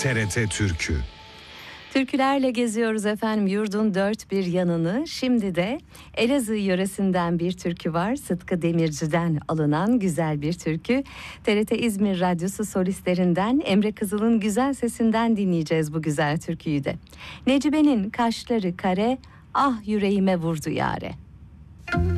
TRT Türkü. Türkülerle geziyoruz efendim yurdun dört bir yanını. Şimdi de Elazığ yöresinden bir türkü var. Sıtkı Demirci'den alınan güzel bir türkü. TRT İzmir Radyosu solistlerinden Emre Kızıl'ın güzel sesinden dinleyeceğiz bu güzel türküyü de. Necibe'nin kaşları kare, ah yüreğime vurdu yare.